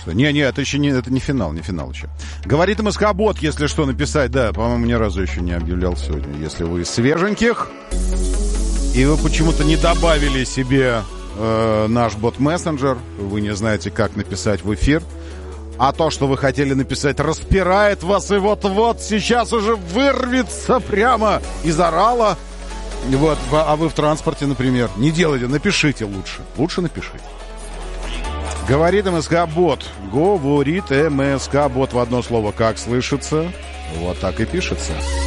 Что? Не, это еще не, это не финал еще. Говорит МСК-бот, если что, написать. Да, по-моему, ни разу еще не объявлял сегодня. Если вы свеженьких, и вы почему-то не добавили себе наш бот-мессенджер, вы не знаете, как написать в эфир, а то, что вы хотели написать, распирает вас, и вот-вот сейчас уже вырвется прямо из орала. Вот, а вы в транспорте, например. Не делайте, напишите лучше. Лучше напишите. Говорит МСК-бот. Говорит МСК-бот в одно слово. Как слышится, вот так и пишется.